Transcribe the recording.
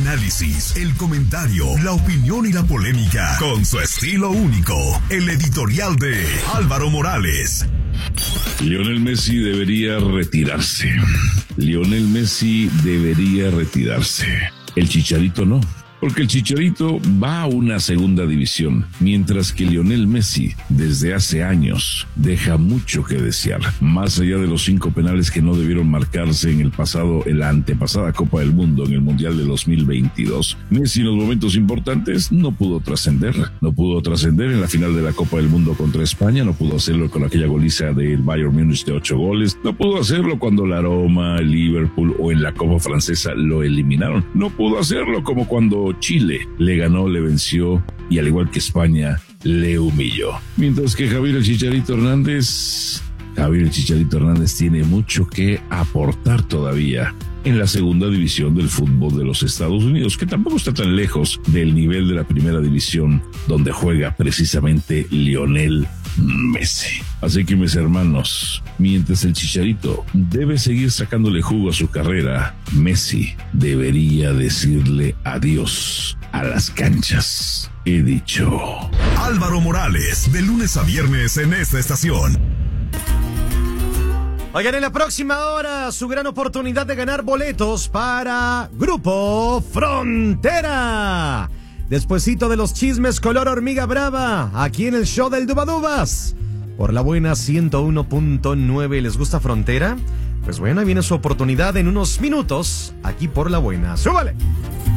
análisis, el comentario, la opinión y la polémica, con su estilo único, el editorial de Álvaro Morales. Lionel Messi debería retirarse. Lionel Messi debería retirarse. El Chicharito no. Porque el Chicharito va a una segunda división, mientras que Lionel Messi, desde hace años, deja mucho que desear. Más allá de los 5 penales que no debieron marcarse en la antepasada Copa del Mundo, en el Mundial de 2022, Messi en los momentos importantes no pudo trascender. No pudo trascender en la final de la Copa del Mundo contra España, no pudo hacerlo con aquella goliza del Bayern Múnich de 8 goles, no pudo hacerlo cuando la Roma, el Liverpool o en la Copa Francesa lo eliminaron. No pudo hacerlo como cuando Chile le ganó, le venció y al igual que España le humilló. Mientras que Javier el Chicharito Hernández tiene mucho que aportar todavía en la segunda división del fútbol de los Estados Unidos, que tampoco está tan lejos del nivel de la primera división donde juega precisamente Lionel Messi. Así que mis hermanos, mientras el Chicharito debe seguir sacándole jugo a su carrera, Messi debería decirle adiós a las canchas. He dicho. Álvaro Morales, de lunes a viernes en esta estación. Oigan, en la próxima hora, su gran oportunidad de ganar boletos para Grupo Frontera. Despuesito de los chismes color hormiga brava, aquí en el show del Dubadubas. Por la buena 101.9, ¿les gusta Frontera? Pues bueno, ahí viene su oportunidad en unos minutos, aquí por la buena. ¡Súbale!